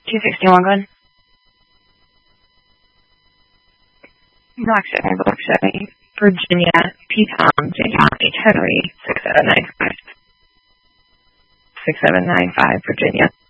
261, go ahead. Black 7, Virginia, P. Tom, J. Tom, H. Henry, 6795. 6795, Virginia.